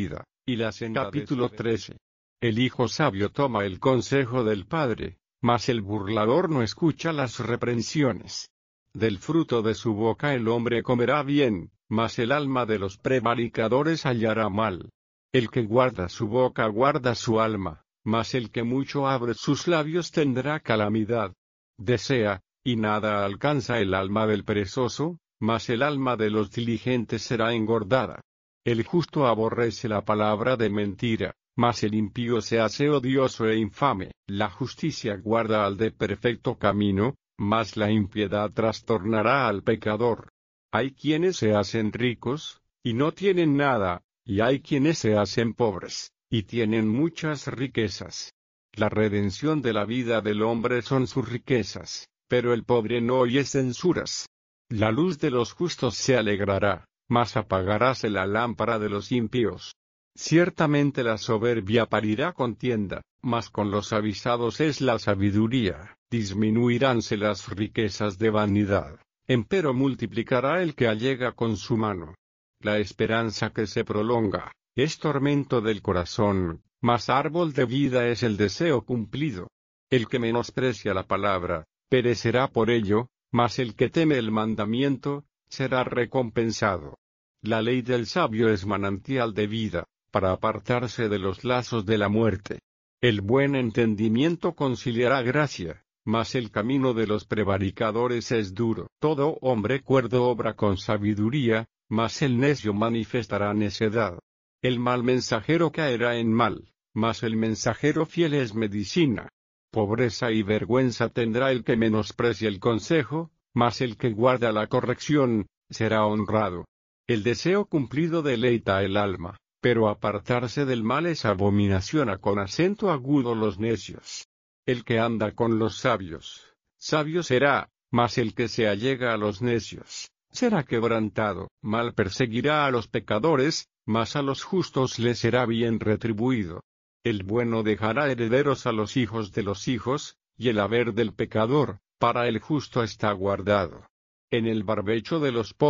vida, y la senda Capítulo 13. El hijo sabio toma el consejo del padre, mas el burlador no escucha las reprensiones. Del fruto de su boca el hombre comerá bien, mas el alma de los prevaricadores hallará mal. El que guarda su boca guarda su alma, mas el que mucho abre sus labios tendrá calamidad. Desea, y nada alcanza el alma del perezoso, mas el alma de los diligentes será engordada. El justo aborrece la palabra de mentira, mas el impío se hace odioso e infame. La justicia guarda al de perfecto camino, mas la impiedad trastornará al pecador. Hay quienes se hacen ricos, y no tienen nada, y hay quienes se hacen pobres, y tienen muchas riquezas. La redención de la vida del hombre son sus riquezas, pero el pobre no oye censuras. La luz de los justos se alegrará, mas apagaráse la lámpara de los impíos. Ciertamente la soberbia parirá contienda, mas con los avisados es la sabiduría. Disminuiránse las riquezas de vanidad, empero multiplicará el que allega con su mano. La esperanza que se prolonga, es tormento del corazón, mas árbol de vida es el deseo cumplido. El que menosprecia la palabra, perecerá por ello, mas el que teme el mandamiento, será recompensado. La ley del sabio es manantial de vida, para apartarse de los lazos de la muerte. El buen entendimiento conciliará gracia, mas el camino de los prevaricadores es duro. Todo hombre cuerdo obra con sabiduría, mas el necio manifestará necedad. El mal mensajero caerá en mal, mas el mensajero fiel es medicina. Pobreza y vergüenza tendrá el que menosprecia el consejo, mas el que guarda la corrección, será honrado. El deseo cumplido deleita el alma, pero apartarse del mal es abominación. A con acento agudo los necios. El que anda con los sabios, sabio será, mas el que se allega a los necios, será quebrantado. Mal perseguirá a los pecadores, mas a los justos les será bien retribuido. El bueno dejará herederos a los hijos de los hijos, y el haber del pecador, para el justo está guardado. En el barbecho de los pobres